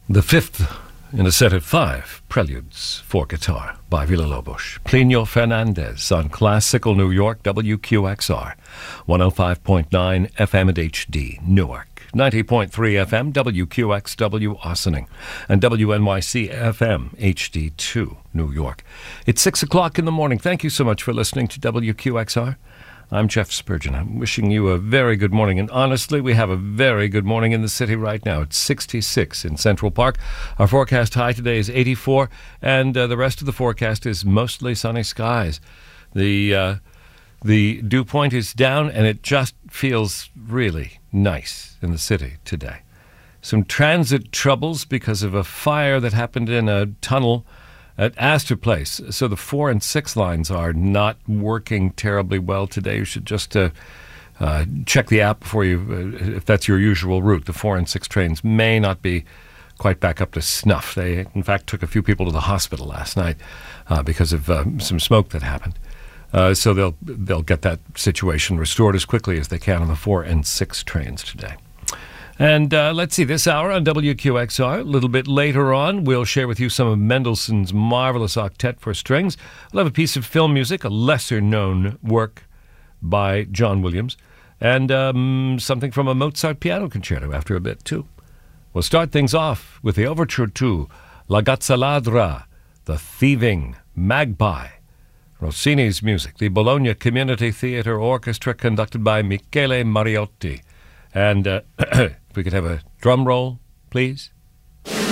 The fifth in a set of 5 preludes for guitar by Villa-Lobos. Plinio Fernandez on Classical New York, WQXR, 105.9 FM and HD, Newark. 90.3 FM, WQXW, Ossining, and WNYC FM, HD2, New York. It's 6 o'clock in the morning. Thank you so much for listening to WQXR. I'm Jeff Spurgeon. I'm wishing you a very good morning. And honestly, we have a very good morning in the city right now. It's 66 in Central Park. Our forecast high today is 84, and the rest of the forecast is mostly sunny skies. The dew point is down, and it just feels really nice in the city today. Some transit troubles because of a fire that happened in a tunnel at Astor Place. So the 4 and 6 lines are not working terribly well today. You should just check the app before you, if that's your usual route. The 4 and 6 trains may not be quite back up to snuff. They, in fact, took a few people to the hospital last night because of some smoke that happened. So they'll get that situation restored as quickly as they can on the 4 and 6 trains today. And let's see, this hour on WQXR, a little bit later on, we'll share with you some of Mendelssohn's marvelous octet for strings. We'll have a piece of film music, a lesser-known work by John Williams, and something from a Mozart piano concerto after a bit, too. We'll start things off with the overture to La Gazzaladra, The Thieving Magpie, Rossini's music, the Bologna Community Theatre Orchestra, conducted by Michele Mariotti. And if we could have a drum roll, please.